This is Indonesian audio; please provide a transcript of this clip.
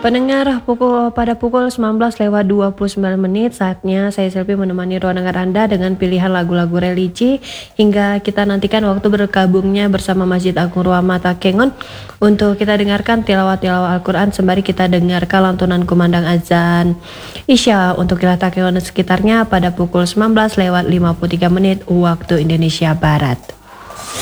Pendengar, pada pukul 19:29 saatnya saya Selvi menemani ruang dengar Anda dengan pilihan lagu-lagu religi hingga kita nantikan waktu bergabungnya bersama Masjid Agung Ruama Takengon untuk kita dengarkan tilawat-tilawat Al-Quran sembari kita dengarkan lantunan kumandang azan Isya untuk wilayah Takengon dan sekitarnya pada pukul 19:53 waktu Indonesia Barat.